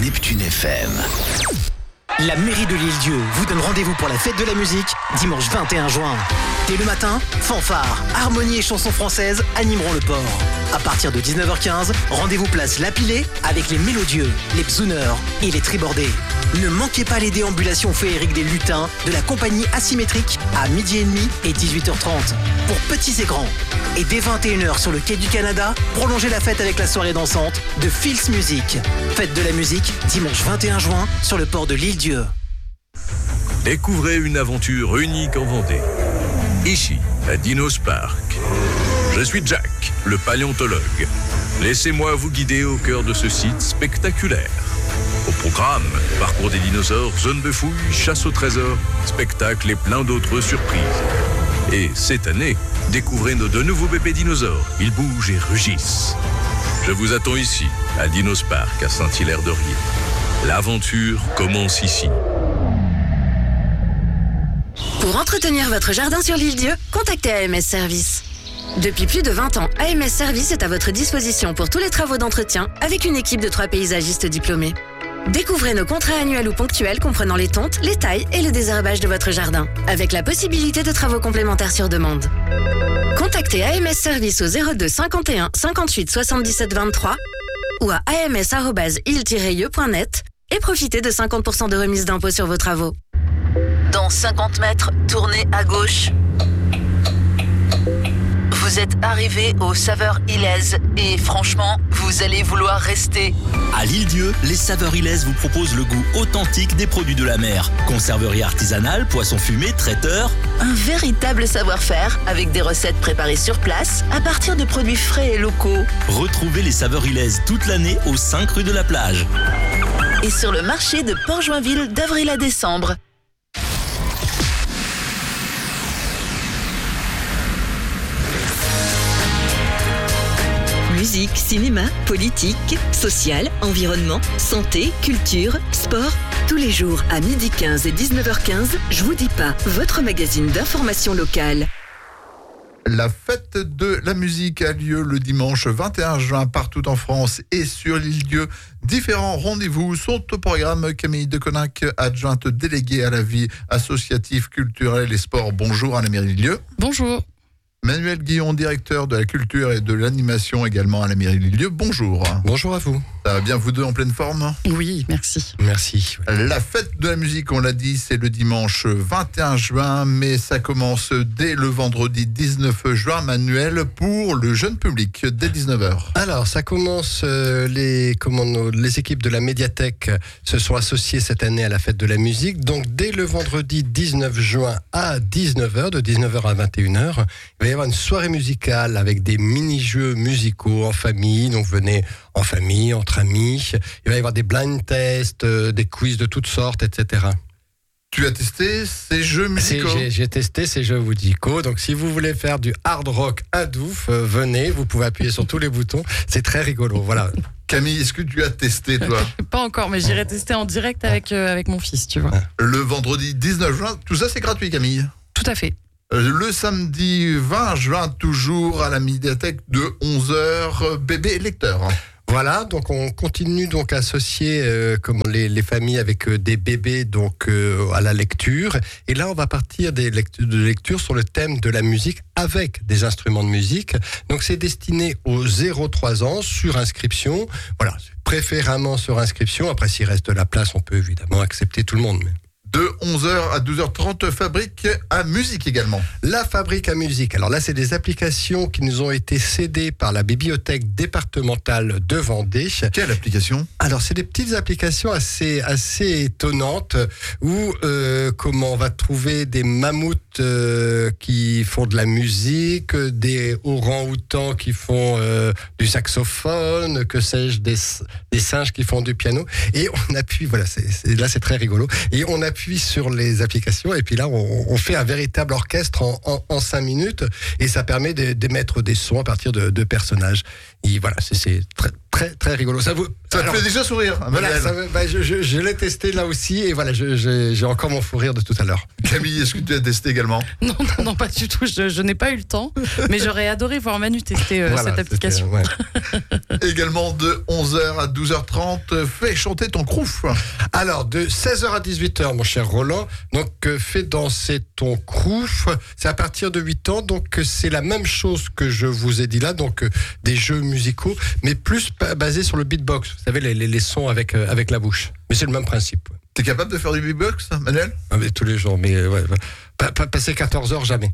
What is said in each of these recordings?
Neptune FM. La mairie de l'Île-Dieu vous donne rendez-vous pour la fête de la musique dimanche 21 juin. Dès le matin, fanfare, harmonie et chansons françaises animeront le port. À partir de 19h15, rendez-vous place Lapilé avec les mélodieux, les psouneurs et les tribordés. Ne manquez pas les déambulations féeriques des lutins de la compagnie Asymétrique à 12h30 et 18h30 pour petits et grands. Et dès 21h sur le quai du Canada, prolongez la fête avec la soirée dansante de Fils Music. Fête de la musique dimanche 21 juin sur le port de l'Île-Dieu. Découvrez une aventure unique en Vendée. Ici, à Dinos Park. Je suis Jack, le paléontologue. Laissez-moi vous guider au cœur de ce site spectaculaire. Au programme, parcours des dinosaures, zone de fouilles, chasse au trésor, spectacles et plein d'autres surprises. Et cette année, découvrez nos deux nouveaux bébés dinosaures. Ils bougent et rugissent. Je vous attends ici, à Dinos Park, à Saint-Hilaire-de-Riez. L'aventure commence ici. Pour entretenir votre jardin sur l'Île-Dieu, contactez AMS Service. Depuis plus de 20 ans, AMS Service est à votre disposition pour tous les travaux d'entretien avec une équipe de 3 paysagistes diplômés. Découvrez nos contrats annuels ou ponctuels comprenant les tontes, les tailles et le désherbage de votre jardin, avec la possibilité de travaux complémentaires sur demande. Contactez AMS Service au 02 51 58 77 23 ou à ams@ile-ieux.net et profitez de 50% de remise d'impôt sur vos travaux. Dans 50 mètres, tournez à gauche. Vous êtes arrivé aux Saveurs Ilaises et franchement, vous allez vouloir rester. À l'Île-Dieu, les Saveurs Ilaises vous proposent le goût authentique des produits de la mer. Conserverie artisanale, poissons fumés, traiteurs. Un véritable savoir-faire avec des recettes préparées sur place à partir de produits frais et locaux. Retrouvez les Saveurs Ilaises toute l'année aux 5 rue de la Plage. Et sur le marché de Port-Joinville d'avril à décembre. Musique, cinéma, politique, social, environnement, santé, culture, sport. Tous les jours à 12h15 et 19h15, Je vous dis pas, votre magazine d'information locale. La fête de la musique a lieu le dimanche 21 juin partout en France et sur l'Île-Dieu. Différents rendez-vous sont au programme. Camille Deconinck, adjointe déléguée à la vie associative, culturelle et sport. Bonjour à la mairie de l'Île-Dieu. Bonjour. Manuel Guillon, directeur de la culture et de l'animation également à la mairie de l'Île-Dieu. Bonjour. Bonjour à vous. Ça va bien, vous deux en pleine forme ? Oui, merci. Merci. La fête de la musique, on l'a dit, c'est le dimanche 21 juin, mais ça commence dès le vendredi 19 juin, Manuel, pour le jeune public, dès 19h. Alors, ça commence, les équipes de la médiathèque se sont associées cette année à la fête de la musique. Donc, dès le vendredi 19 juin à 19h, de 19h à 21h, il va y avoir une soirée musicale avec des mini-jeux musicaux en famille. Donc, venez en famille, entre amis. Il va y avoir des blind tests, des quiz de toutes sortes, etc. Tu as testé ces jeux musicaux ? J'ai testé ces jeux musicaux. Donc, si vous voulez faire du hard rock adouf, venez. Vous pouvez appuyer sur tous les boutons. C'est très rigolo. Voilà. Camille, est-ce que tu as testé, toi ? Pas encore, mais j'irai tester en direct avec mon fils, tu vois. Le vendredi 19 juin, tout ça, c'est gratuit, Camille ? Tout à fait. Le samedi 20 juin, toujours à la médiathèque de 11h, bébé lecteur. Voilà, donc on continue donc à associer les familles avec des bébés donc à la lecture. Et là, on va partir de lectures sur le thème de la musique avec des instruments de musique. Donc c'est destiné aux 0-3 ans sur inscription. Voilà, préférément sur inscription. Après, s'il reste de la place, on peut évidemment accepter tout le monde. De 11h à 12h30, fabrique à musique également. La fabrique à musique. Alors là, c'est des applications qui nous ont été cédées par la bibliothèque départementale de Vendée. Quelle application ? Alors, c'est des petites applications assez étonnantes où on va trouver des mammouths qui font de la musique, des orang-outans qui font du saxophone, que sais-je, des singes qui font du piano. Et on appuie, voilà, là c'est très rigolo. Et on appuie sur les applications et puis là on fait un véritable orchestre en 5 minutes et ça permet d'émettre des sons à partir de personnages. Et voilà, c'est très, très très rigolo. Ça te fait déjà sourire. Voilà, je l'ai testé là aussi et voilà, j'ai encore mon fou rire de tout à l'heure. Camille, est-ce que tu as testé également? Non, pas du tout. Je n'ai pas eu le temps, mais j'aurais adoré voir Manu tester cette application. Également de 11h à 12h30, fais chanter ton crouf. Alors, de 16h à 18h, mon cher Roland, donc fais danser ton crouf. C'est à partir de 8 ans, donc c'est la même chose que je vous ai dit là, donc des jeux musicaux, mais plus basés sur le beatbox. Vous savez, les sons avec la bouche. Mais c'est le même principe. T'es capable de faire du beatbox, Manuel? Mais tous les jours, mais pas passer 14 heures, jamais.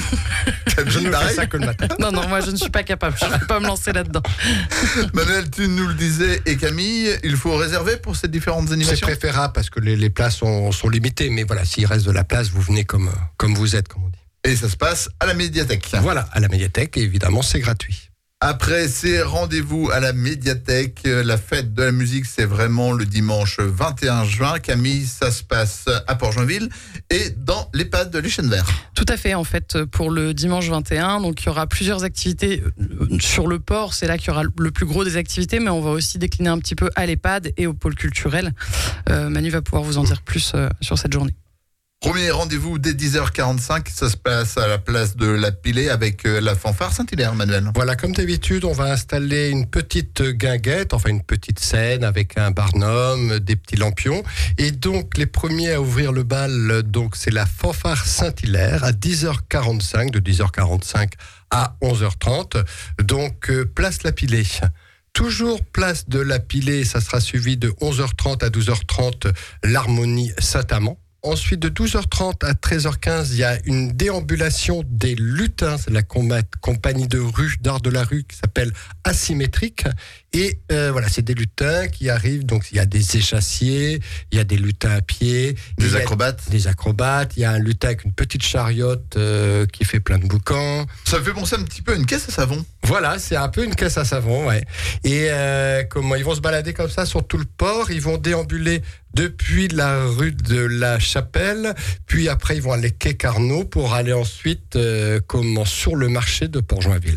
Je ne fais ça que le matin. Non, moi je ne suis pas capable, je ne vais pas me lancer là-dedans. Manuel, tu nous le disais, et Camille, il faut réserver pour ces différentes animations? C'est préférable parce que les places sont limitées, mais voilà, s'il reste de la place, vous venez comme vous êtes, comme on dit. Et ça se passe à la médiathèque. Voilà, à la médiathèque, et évidemment, c'est gratuit. Après ces rendez-vous à la médiathèque, la fête de la musique, c'est vraiment le dimanche 21 juin. Camille, ça se passe à Port-Joinville et dans l'EHPAD de l'Eschenvert. Tout à fait, en fait, pour le dimanche 21. Donc, il y aura plusieurs activités sur le port. C'est là qu'il y aura le plus gros des activités, mais on va aussi décliner un petit peu à l'EHPAD et au pôle culturel. Manu va pouvoir vous en dire plus sur cette journée. Premier rendez-vous dès 10h45, ça se passe à la place de la Pilée avec la fanfare Saint-Hilaire, Manuel. Voilà, comme d'habitude, on va installer une petite guinguette, enfin une petite scène avec un barnum, des petits lampions. Et donc, les premiers à ouvrir le bal, donc c'est la fanfare Saint-Hilaire à 10h45, de 10h45 à 11h30. Donc, place la Pilée. Toujours place de la Pilée, ça sera suivi de 11h30 à 12h30, l'harmonie Saint-Amand. Ensuite, de 12h30 à 13h15, il y a une déambulation des lutins. C'est la compagnie de rue, d'art de la rue qui s'appelle Asymétrique. Et voilà, c'est des lutins qui arrivent. Donc, il y a des échassiers, il y a des lutins à pied. Des acrobates. Des acrobates. Il y a un lutin avec une petite chariote qui fait plein de boucans. Ça me fait penser un petit peu à une caisse à savon. Voilà, c'est un peu une caisse à savon, ouais. Et comment ils vont se balader comme ça sur tout le port. Ils vont déambuler depuis la rue de la Chapelle, puis après ils vont aller quai Carnot pour aller ensuite sur le marché de Port-Joinville.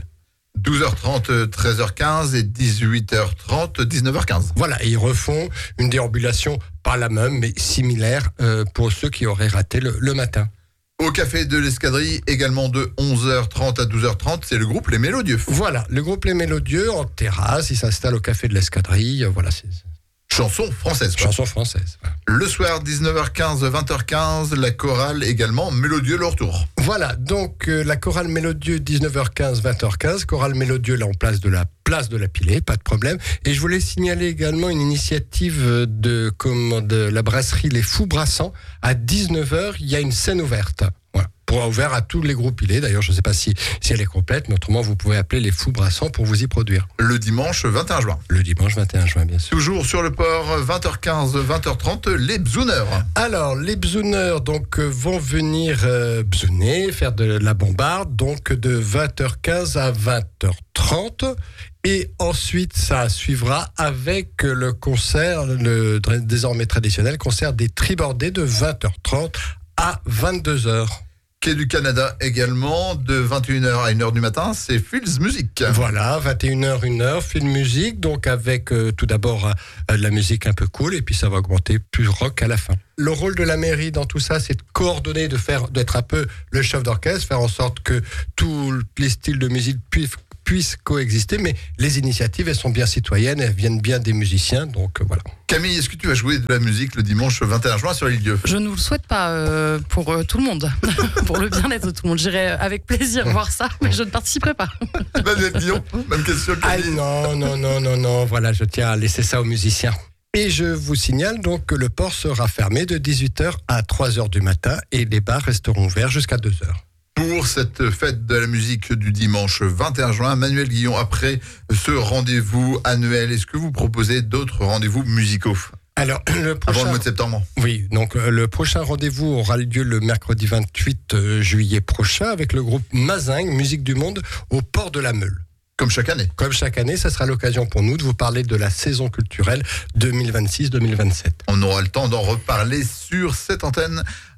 12h30, 13h15 et 18h30, 19h15. Voilà, et ils refont une déambulation, pas la même, mais similaire pour ceux qui auraient raté le matin. Au café de l'Escadrille, également de 11h30 à 12h30, c'est le groupe Les Mélodieux. Voilà, le groupe Les Mélodieux en terrasse, il s'installe au café de l'Escadrille, voilà, c'est... Chanson française. Chanson française. Voilà. Le soir, 19h15, 20h15, la chorale également Mélodieux le retour. Voilà, donc la chorale Mélodieux 19h15, 20h15, chorale Mélodieux là en place de la Pilée, pas de problème. Et je voulais signaler également une initiative de la brasserie Les Fous Brassants. À 19h, il y a une scène ouverte. Voilà. Ouvert à tous les groupes Pilée. D'ailleurs, je ne sais pas si elle est complète, mais autrement, vous pouvez appeler les Fous Brassants pour vous y produire. Le dimanche 21 juin. Le dimanche 21 juin, bien sûr. Toujours sur le port, 20h15, 20h30, les bzouneurs. Alors, les bzouneurs donc, vont venir bzouner, faire de la bombarde, donc de 20h15 à 20h30. Et ensuite, ça suivra avec le concert, le désormais traditionnel concert des Tribordés de 20h30 à 22h. Quai du Canada également, de 21h à 1h du matin, c'est Fields Music. Voilà, 21h, 1h, Fields Music, donc avec tout d'abord de la musique un peu cool, et puis ça va augmenter plus rock à la fin. Le rôle de la mairie dans tout ça, c'est de coordonner, d'être un peu le chef d'orchestre, faire en sorte que tous les styles de musique puissent coexister, mais les initiatives, elles sont bien citoyennes, elles viennent bien des musiciens, donc voilà. Camille, est-ce que tu vas jouer de la musique le dimanche 21 juin sur l'île-Dieu? Je ne vous le souhaite pas pour tout le monde, pour le bien-être de tout le monde. J'irai avec plaisir voir ça, mais je ne participerai pas. Manuel Guillon, même question. Camille. Ah non, voilà, je tiens à laisser ça aux musiciens. Et je vous signale donc que le port sera fermé de 18h à 3h du matin et les bars resteront ouverts jusqu'à 2h. Pour cette fête de la musique du dimanche 21 juin, Manuel Guillon, après ce rendez-vous annuel, est-ce que vous proposez d'autres rendez-vous musicaux? Alors, avant le mois de septembre. Oui, donc le prochain rendez-vous aura lieu le mercredi 28 juillet prochain avec le groupe Mazingue, Musique du Monde, au port de la Meule. Comme chaque année. Comme chaque année, ça sera l'occasion pour nous de vous parler de la saison culturelle 2026-2027. On aura le temps d'en reparler sur cette antenne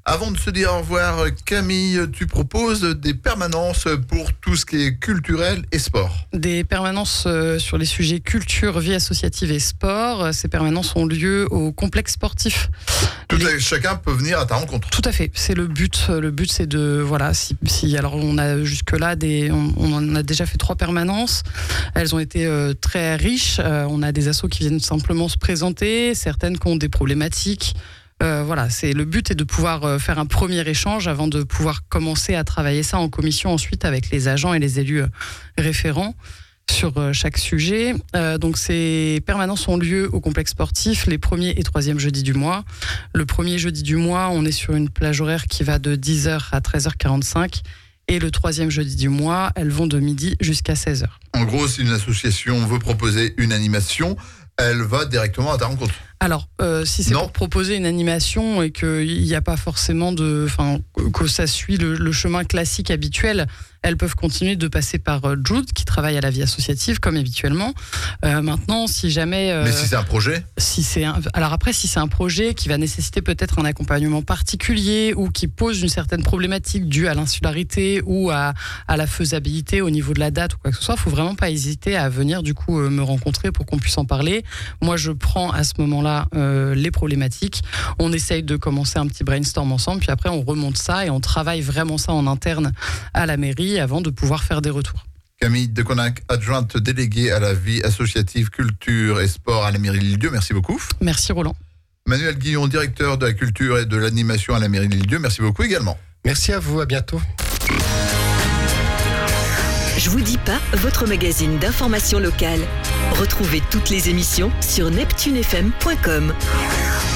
Avant de se dire au revoir, Camille, tu proposes des permanences pour tout ce qui est culturel et sport. Des permanences sur les sujets culture, vie associative et sport. Ces permanences ont lieu au complexe sportif. Chacun peut venir à ta rencontre. Tout à fait, c'est le but. Le but, c'est de alors on a jusque-là on en a déjà fait 3 permanences. Elles ont été très riches. On a des assos qui viennent simplement se présenter, certaines qui ont des problématiques. Le but est de pouvoir faire un premier échange avant de pouvoir commencer à travailler ça en commission ensuite avec les agents et les élus référents sur chaque sujet. Donc ces permanences ont lieu au complexe sportif les 1er et 3e jeudis du mois. Le 1er jeudi du mois, on est sur une plage horaire qui va de 10h à 13h45 et le 3e jeudi du mois, elles vont de midi jusqu'à 16h. En gros, si une association veut proposer une animation, elle va directement à ta rencontre. Alors, si c'est pour proposer une animation et qu'il n'y a pas forcément que ça suit le chemin classique habituel, elles peuvent continuer de passer par Jude, qui travaille à la vie associative, comme habituellement. Maintenant, si jamais... Mais si c'est un projet ? Si c'est un projet qui va nécessiter peut-être un accompagnement particulier ou qui pose une certaine problématique due à l'insularité ou à la faisabilité au niveau de la date ou quoi que ce soit, il ne faut vraiment pas hésiter à venir du coup me rencontrer pour qu'on puisse en parler. Moi, je prends à ce moment-là les problématiques. On essaye de commencer un petit brainstorm ensemble, puis après on remonte ça et on travaille vraiment ça en interne à la mairie avant de pouvoir faire des retours. Camille Deconinck, adjointe déléguée à la vie associative, culture et sport à la mairie de l'Île-Dieu, merci beaucoup. Merci Roland. Manuel Guillon, directeur de la culture et de l'animation à la mairie de l'Île-Dieu, merci beaucoup également. Merci à vous, à bientôt. Je vous dis pas, votre magazine d'information locale. Retrouvez toutes les émissions sur neptunefm.com.